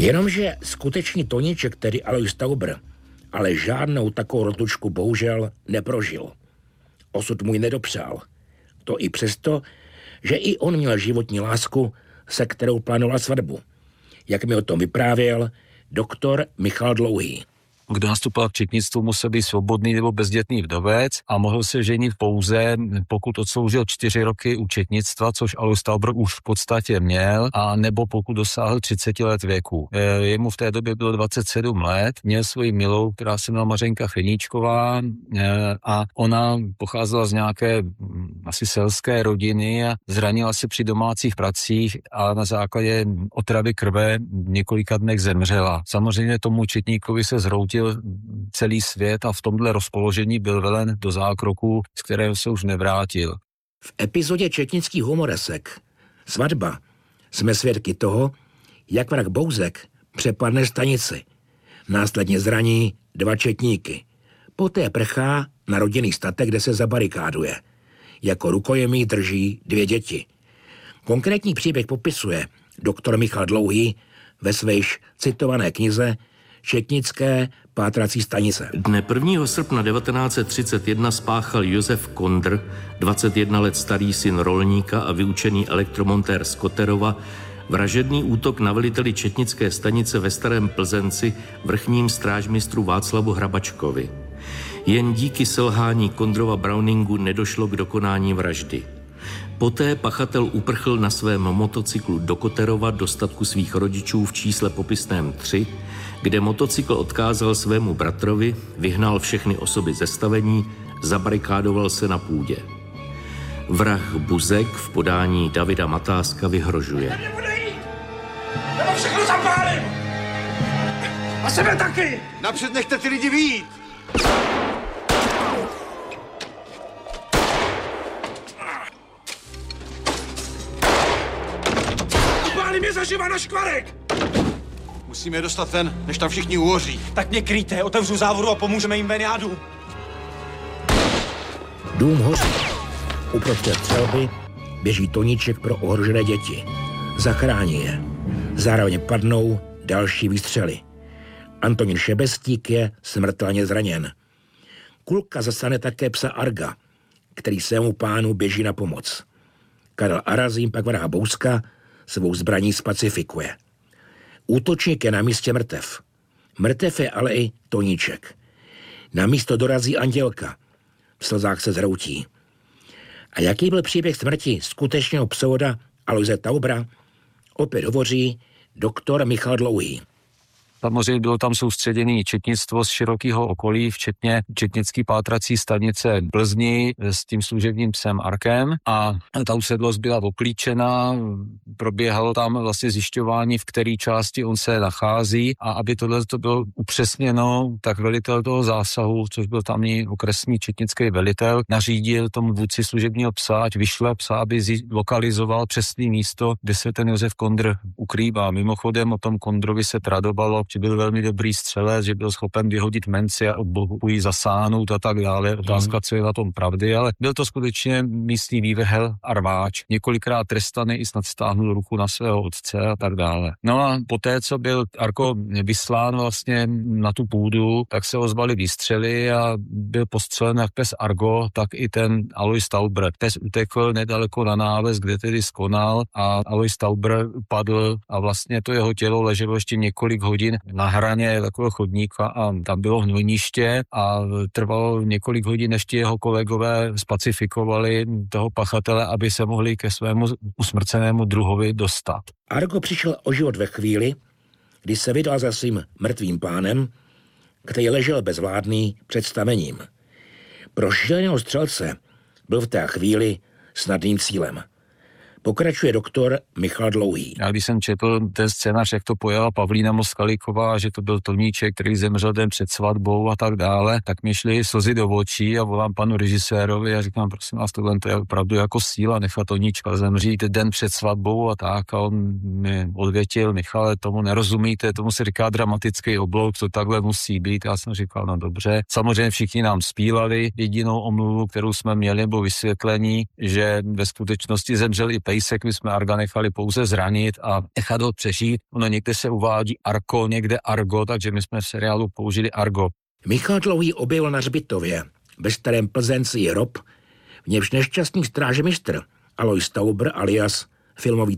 Jenomže skutečný Toníček, tedy Alois Taubr, ale žádnou takovou rozlučku bohužel neprožil. Osud mu ji nedopřál. To i přesto, že i on měl životní lásku, se kterou plánoval svatbu. Jak mi o tom vyprávěl doktor Michal Dlouhý. Kdo nastupoval k četnictvu, musel být svobodný nebo bezdětný vdovec a mohl se ženit pouze, pokud odsloužil 4 roky u četnictva, což Alois Taubr už v podstatě měl, a nebo pokud dosáhl 30 let věku. Jemu v té době bylo 27 let, měl svoji milou, která se jmenovala Mařenka Feníčková, a ona pocházela z nějaké asi selské rodiny a zranila se při domácích pracích a na základě otravy krve v několika dnech zemřela. Samozřejmě tomu četníkovi se zhroutil celý svět a v tomhle rozpoložení byl velen do zákroku, z kterého se už nevrátil. V epizodě četnických humoresek Svatba jsme svědky toho, jak vrah Bouzek přepadne stanici. Následně zraní 2 četníky. Poté prchá na rodinný statek, kde se zabarikáduje. Jako rukojemí drží 2 děti. Konkrétní příběh popisuje doktor Michal Dlouhý ve své již citované knize Četnické pátrací stanice. Dne 1. srpna 1931 spáchal Josef Kondr, 21 let starý syn rolníka a vyučený elektromontér z Koterova, vražedný útok na veliteli četnické stanice ve Starém Plzenci, vrchním strážmistru Václavu Hrabačkovi. Jen díky selhání Kondrova Browningu nedošlo k dokonání vraždy. Poté pachatel uprchl na svém motocyklu do Koterova, do statku svých rodičů v čísle popisném 3, kde motocykl odkázal svému bratrovi, vyhnal všechny osoby ze stavení, zabarikádoval se na půdě. Vrah Buzek v podání Davida Matáska vyhrožuje. Já to všechno zapálím! A sebe taky! Napřed nechte ty lidi vyjít! Zapálím je zaživa na škvarek! Musíme je dostat ven, než tam všichni uhoří. Tak mě kryjte, otevřu závodu a pomůžeme jim ven, já jdu. Dům hoří. Uprostřed střelby běží Toníček pro ohrožené děti. Zachrání je. Zároveň padnou další výstřely. Antonín Šebestík je smrtelně zraněn. Kulka zasane také psa Arga, který svému pánu běží na pomoc. Karel Arazím pak vraha Bouska svou zbraní spacifikuje. Útočník je na místě mrtev. Mrtev je ale i Toníček. Na místo dorazí Andělka. V slzách se zhroutí. A jaký byl příběh smrti skutečného pseuda Aloise Taubra, opět hovoří doktor Michal Dlouhý. Samozřejmě bylo tam soustředěné četnictvo z širokého okolí, včetně četnický pátrací stanice v Plzni s tím služebním psem Arkem, a ta usedlost byla oklíčena, probíhalo tam vlastně zjišťování, v které části on se nachází, a aby tohle to bylo upřesněno, tak velitel toho zásahu, což byl tamní okresní četnický velitel, nařídil tomu vůdci služebního psa, ať vyšle psa, aby lokalizoval přesné místo, kde se ten Josef Kondr ukrývá. Mimochodem o tom Kondrovi se tradovalo, že byl velmi dobrý střelec, že byl schopen vyhodit menci a obojí zasáhnout a tak dále. Otázka, co je na tom pravdy, ale byl to skutečně místní vývrhel a rváč. Několikrát trestaný i snad stáhnul ruku na svého otce a tak dále. No a poté, co byl Arko vyslán vlastně na tu půdu, tak se ozvaly výstřely a byl postřelen jak pes Argo, tak i ten Alois Taubr. Pes utekl nedaleko na náves, kde tedy skonal, a Alois Taubr padl a vlastně to jeho tělo leželo ještě několik hodin na hraně takového chodníka a tam bylo hnojniště a trvalo několik hodin, než ti jeho kolegové spacifikovali toho pachatele, aby se mohli ke svému usmrcenému druhovi dostat. Argo přišel o život ve chvíli, kdy se vydal za svým mrtvým pánem, který ležel bezvládný před stavením. Pro šíleného střelce byl v té chvíli snadným cílem. Pokračuje doktor Michal Dlouhý. Já když jsem četl ten scénář, jak to pojala Pavlína Moskaliková, že to byl Toníček, který zemřel den před svatbou a tak dále, tak mi šly slzy do očí a volám panu režisérovi a říkám, prosím vás, tohle to je opravdu jako síla nechat Toníčka zemřít den před svatbou a tak, a on mi odvětil: Michale, tomu nerozumíte, tomu se říká dramatický oblouk, to takhle musí být. Já jsem říkal, no dobře. Samozřejmě všichni nám zpívali, jedinou omluvu, kterou jsme měli, bylo vysvětlení, že ve skutečnosti zemřel i pejsek, my jsme Arga nechali pouze zranit a nechat ho přežít. Ono někde se uvádí Arko, někde Argo, takže my jsme v seriálu použili Argo. Michal Dlouhý objevil na hřbitově ve Starém Plzenci hrob, v němž nešťastný strážmistr Alois Tauber alias filmový